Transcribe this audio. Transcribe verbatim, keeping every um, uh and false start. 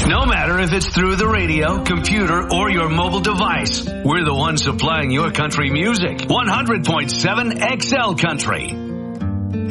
No matter if it's through the radio, computer, or your mobile device, we're the ones supplying your country music. one hundred point seven X L Country.